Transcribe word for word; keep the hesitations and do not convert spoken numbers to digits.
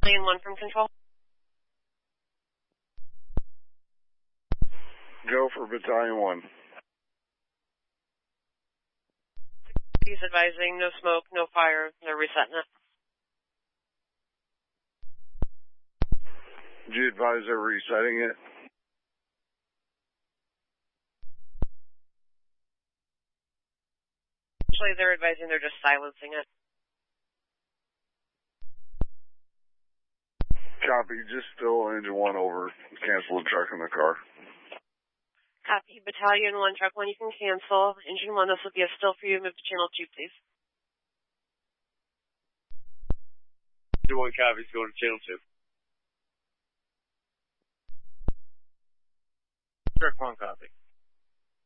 Battalion one from control. Go for Battalion one. He's advising no smoke, no fire, they're resetting it. Did you advise they're resetting it? Actually, they're advising they're just silencing it. Copy, just still engine one over. Cancel the truck in the car. Copy. Battalion one, truck one, you can cancel. Engine one, this will be a still for you. Move to channel two, please. Engine one copies, going to channel two. Truck one copy.